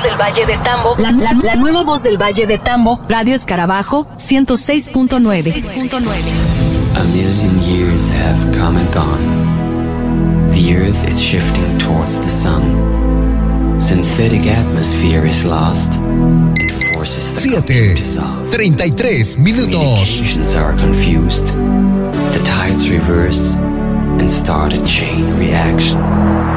del Valle de Tambo. La nueva voz del Valle de Tambo. Radio Escarabajo 106.9. A million years have come and gone. The earth is shifting towards the sun. Synthetic atmosphere is lost. And forces the computers off. 7:33 minutos. Communications are confused. The tides reverse and start a chain reaction.